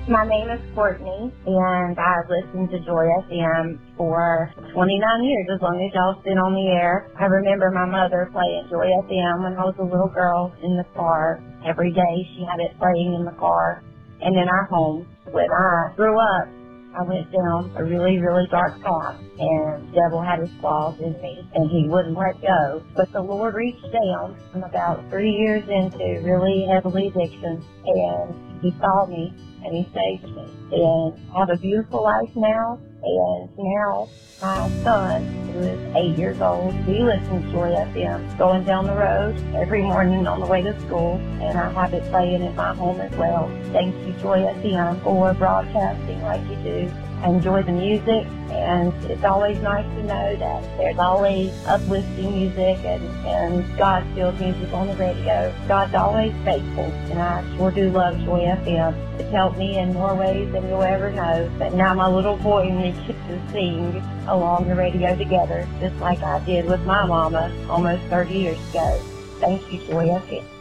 My name is Courtney, and I've listened to Joy FM for 29 years, as long as y'all been on the air. I remember my mother playing Joy FM when I was a little girl in the car. Every day she had it playing in the car and in our home. When I grew up, I went down a really, really dark path, and the devil had his claws in me, and he wouldn't let go. But the Lord reached down. I'm about 3 years into really heavily addiction, and he saw me, and he saved me. And I have a beautiful life now, and now my son, who is 8 years old, he listens to Joy FM going down the road every morning on the way to school, and I have it playing in my home as well. Thank you, Joy FM, for broadcasting like you do. I enjoy the music, and it's always nice to know that there's always uplifting music and God-filled music on the radio. God's always faithful, and I sure do love Joy FM. It's helped me in more ways than you'll ever know. But now my little boy and me get to sing along the radio together, just like I did with my mama almost 30 years ago. Thank you, Joy FM.